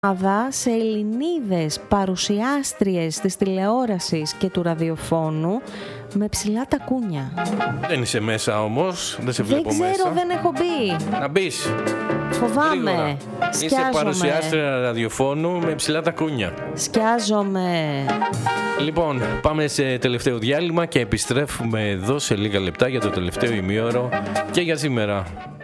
σε Ελληνίδες παρουσιάστριες της τηλεόρασης και του ραδιοφώνου με ψηλά τακούνια. Δεν είσαι μέσα όμως, δεν σε βλέπω μέσα. Δεν ξέρω, δεν έχω μπει. Να μπεις. Φοβάμαι. Είσαι παρουσιάστρια ραδιοφώνου με ψηλά τακούνια. Σκιάζομαι. Λοιπόν, πάμε σε τελευταίο διάλειμμα και επιστρέφουμε εδώ σε λίγα λεπτά για το τελευταίο ημίωρο και για σήμερα.